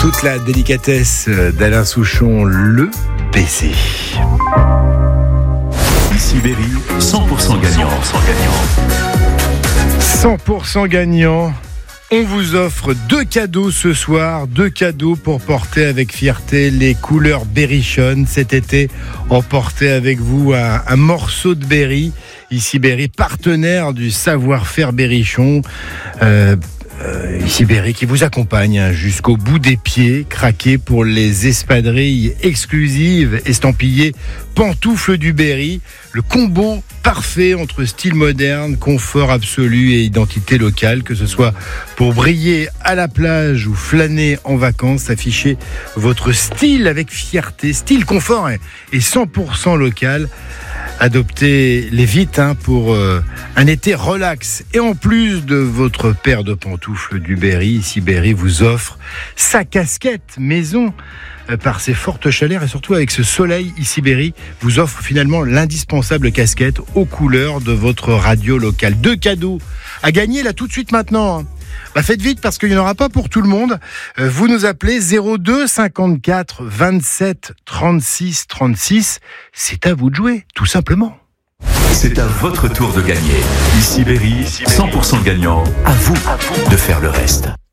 Toute la délicatesse d'Alain Souchon, le baiser. Ici Berry, 100% gagnant. 100% gagnant. On vous offre 2 cadeaux ce soir, 2 cadeaux pour porter avec fierté les couleurs berrichonnes. Cet été, emportez avec vous un morceau de Berry. Ici Berry, partenaire du savoir-faire berrichon. Ici Berry qui vous accompagne jusqu'au bout des pieds, craqué pour les espadrilles exclusives estampillées pantoufles du Berry. Le combo parfait entre style moderne, confort absolu et identité locale, que ce soit pour briller à la plage ou flâner en vacances, affichez votre style avec fierté, style confort et 100% local. Adoptez-les vite pour un été relax. Et en plus de votre paire de pantoufles du Berry, ici Berry vous offre sa casquette maison. Par ses fortes chaleurs et surtout avec ce soleil, ici Berry vous offre finalement l'indispensable casquette aux couleurs de votre radio locale. 2 cadeaux à gagner là tout de suite maintenant. Faites vite parce qu'il n'y en aura pas pour tout le monde. Vous nous appelez 02 54 27 36 36. C'est à vous de jouer, tout simplement. C'est à votre tour de gagner. Ici Berry, 100% gagnant. À vous de faire le reste.